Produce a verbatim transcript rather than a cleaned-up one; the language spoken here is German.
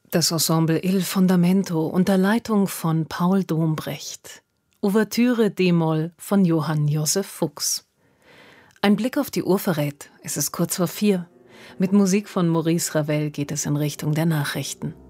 Das Ensemble Il Fondamento unter Leitung von Paul Dombrecht. Ouvertüre d-Moll von Johann Joseph Fuchs. Ein Blick auf die Uhr verrät, es ist kurz vor vier. Mit Musik von Maurice Ravel geht es in Richtung der Nachrichten.